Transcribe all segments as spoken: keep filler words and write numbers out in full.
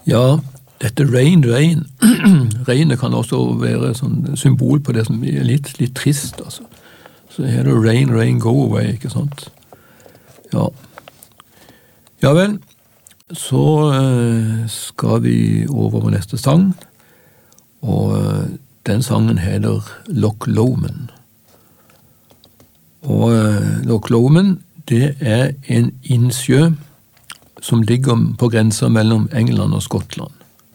Ja, dette rain, rain. Regnet kan også være sånn symbol på det som er litt, litt trist, altså. Så her er det rain, rain, go away, ikke sant? Ja. Ja vel, så uh, skal vi over på neste sang, og uh, den sangen heter Loch Lomond. Og uh, Loch Lomond, det er en innsjø som ligger på grensen mellom England og Skottland.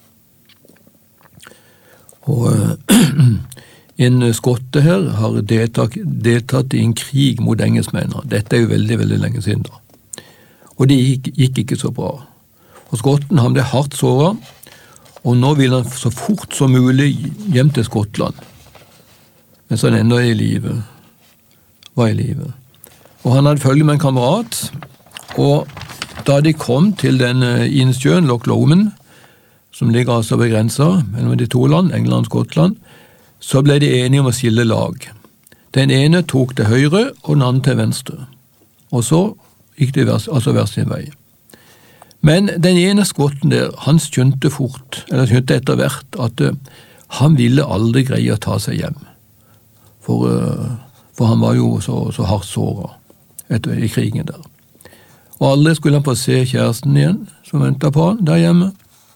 Og uh, en skotte her har deltatt, deltatt i en krig mot engelskmennene. Dette er jo veldig, veldig lenge siden da. Og det gikk, gikk ikke så bra. Og skotten han ble hardt såret, og nå vil han så fort som mulig hjem til Skottland, mens han enda er i live, var i live. Og han hadde følge med en kamerat, og da de kom til den innsjøen, Loch Lomond, som ligger altså ved grensen mellom de to land, England og Skottland, så ble de enige om å skille lag. Den ene tok til høyre, og den andre til venstre. Og så gikk de vers, altså hver sin vei. Men den ene skotten der, han skjønte fort, eller skjønte etter hvert, at uh, han ville aldri greie å ta seg hjem. For, uh, for han var jo så, så hardt såret etter, i krigen der. Og aldri skulle han få se kjæresten igjen, som ventet på han der hjemme.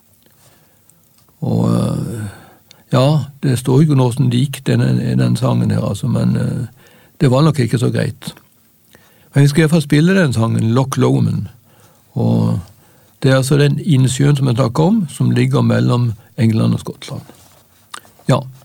Og uh, ja, det står jo noe som lik den, den sangen her, altså, men uh, det var nok ikke så greit. Men vi skal i hvert fall spille den sangen, Loch Lomond, og det er altså den innsjøen som jeg snakker om, som ligger mellom England og Skottland. Ja.